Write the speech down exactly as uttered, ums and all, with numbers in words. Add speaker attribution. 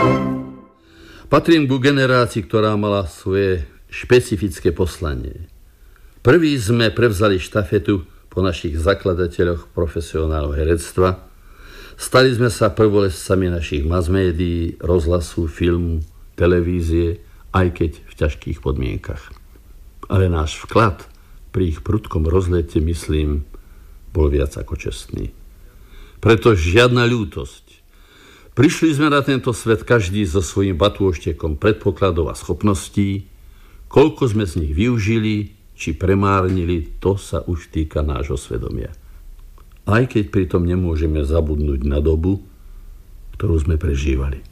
Speaker 1: Patrím ku generácii, ktorá mala svoje špecifické poslanie. Prví sme prevzali štafetu po našich zakladateľoch profesionálneho herectva. Stali sme sa prvolescami našich masmédií, rozhlasu, filmu, televízie, aj keď v ťažkých podmienkach. Ale náš vklad pri ich prudkom rozlete, myslím, bol viac ako čestný. Preto žiadna ľútosť. Prišli sme na tento svet každý so svojím batôštekom predpokladov a schopností. Koľko sme z nich využili či premárnili, to sa už týka nášho svedomia. Aj keď pritom nemôžeme zabudnúť na dobu, ktorú sme prežívali.